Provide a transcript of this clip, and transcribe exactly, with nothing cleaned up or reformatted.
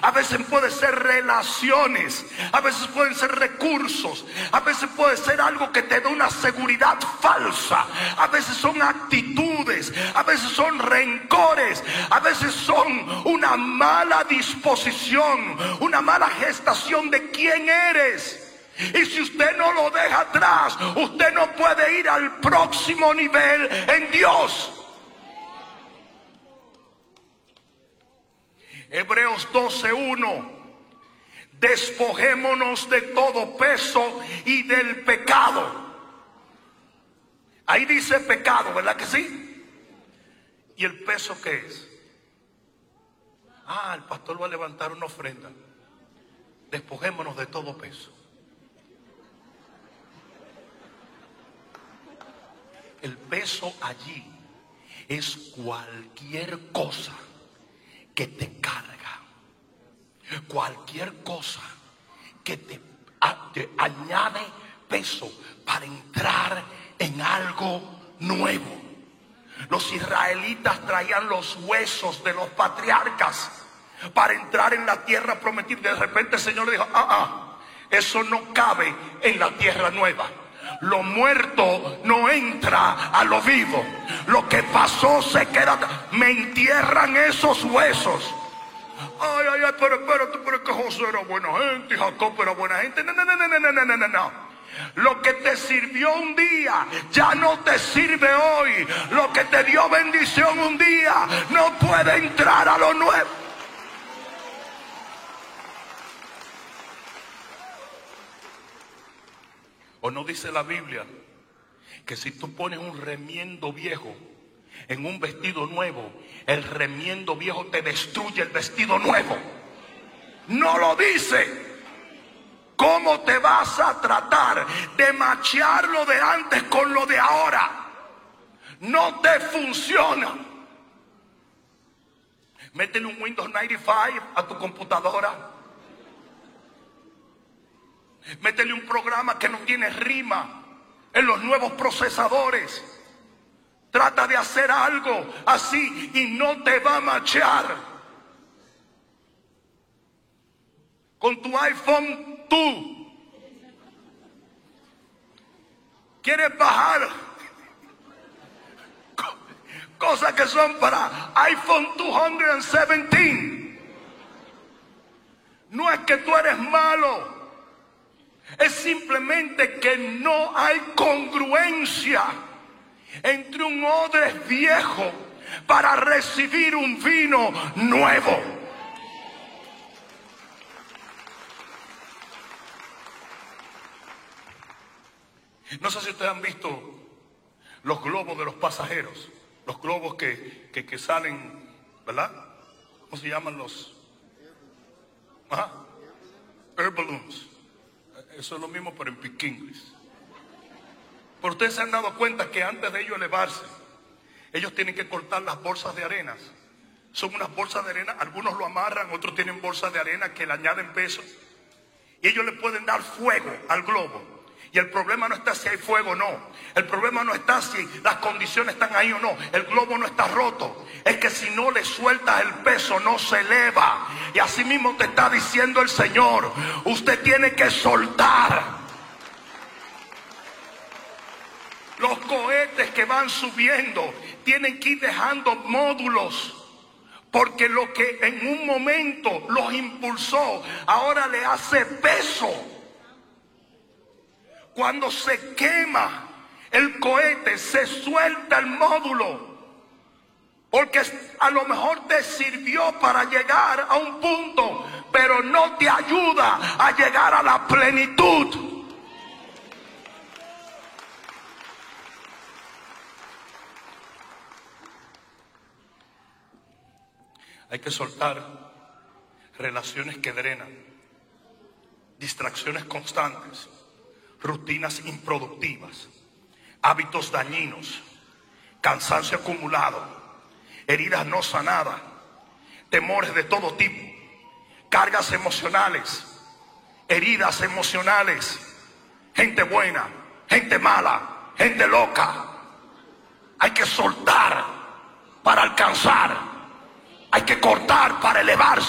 a veces puede ser relaciones, a veces pueden ser recursos, a veces puede ser algo que te da una seguridad falsa, a veces son actitudes, a veces son rencores, a veces son una mala disposición, una mala gestación de quién eres. Y si usted no lo deja atrás, usted no puede ir al próximo nivel en Dios. Hebreos doce uno. Despojémonos de todo peso y del pecado. Ahí dice pecado, ¿verdad que sí? ¿Y el peso qué es? Ah, el pastor va a levantar una ofrenda. Despojémonos de todo peso. El peso allí es cualquier cosa que te carga, cualquier cosa que te, a, te añade peso para entrar en algo nuevo. Los israelitas traían los huesos de los patriarcas para entrar en la tierra prometida. De repente el Señor le dijo: ah, ah, eso no cabe en la tierra nueva. Lo muerto no entra a lo vivo. Lo que pasó se queda. Me entierran esos huesos. Ay, ay, ay, pero espérate, pero es que José era buena gente y Jacob era buena gente. No, no, no, no, no, no, no, no, no. Lo que te sirvió un día ya no te sirve hoy. Lo que te dio bendición un día no puede entrar a lo nuevo. ¿O no dice la Biblia que si tú pones un remiendo viejo en un vestido nuevo, el remiendo viejo te destruye el vestido nuevo? No lo dice. ¿Cómo te vas a tratar de machear lo de antes con lo de ahora? No te funciona. Métele un Windows noventa y cinco a tu computadora. Métele un programa que no tiene rima en los nuevos procesadores. Trata de hacer algo así y no te va a machear. Con tu iPhone dos quieres bajar cosas que son para iPhone doscientos diecisiete. No es que tú eres malo. Es simplemente que no hay congruencia entre un odre viejo para recibir un vino nuevo. No sé si ustedes han visto los globos de los pasajeros, los globos que, que, que salen, ¿verdad? ¿Cómo se llaman los? Ajá. Air balloons. Eso es lo mismo, pero en piquinglis. Pero ustedes se han dado cuenta que antes de ellos elevarse, ellos tienen que cortar las bolsas de arenas. Son unas bolsas de arena, algunos lo amarran, otros tienen bolsas de arena que le añaden peso. Y ellos le pueden dar fuego al globo. Y el problema no está si hay fuego o no. El problema no está si las condiciones están ahí o no. El globo no está roto. Es que si no le sueltas el peso, no se eleva. Y así mismo te está diciendo el Señor. Usted tiene que soltar. Los cohetes que van subiendo tienen que ir dejando módulos. Porque lo que en un momento los impulsó, ahora le hace peso. Cuando se quema el cohete, se suelta el módulo. Porque a lo mejor te sirvió para llegar a un punto, pero no te ayuda a llegar a la plenitud. Hay que soltar relaciones que drenan, distracciones constantes, rutinas improductivas, hábitos dañinos, cansancio acumulado, heridas no sanadas, temores de todo tipo, cargas emocionales, heridas emocionales, gente buena, gente mala, gente loca. Hay que soltar para alcanzar, hay que cortar para elevarse.